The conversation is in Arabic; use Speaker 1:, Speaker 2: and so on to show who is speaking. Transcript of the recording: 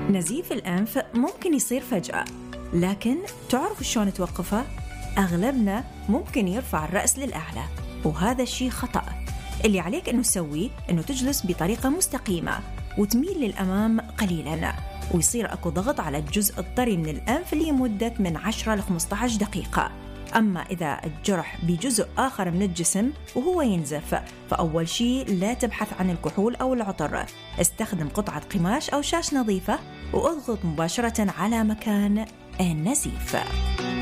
Speaker 1: نزيف الأنف ممكن يصير فجأة، لكن تعرف شلون توقفه؟ أغلبنا ممكن يرفع الرأس للأعلى، وهذا الشيء خطأ. اللي عليك أنه تسويه أنه تجلس بطريقة مستقيمة وتميل للأمام قليلاً، ويصير أكو ضغط على الجزء الطري من الأنف لمدة من 10 ل 15 دقيقة. أما إذا الجرح بجزء آخر من الجسم وهو ينزف، فأول شيء لا تبحث عن الكحول أو العطر، استخدم قطعة قماش أو شاش نظيفة واضغط مباشرة على مكان النزيف.